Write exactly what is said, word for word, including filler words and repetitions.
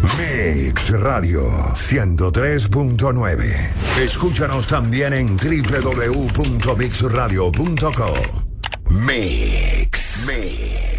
Mix Radio ciento tres punto nueve. Escúchanos también en doble u doble u doble u punto mix radio punto com. Mix. Mix.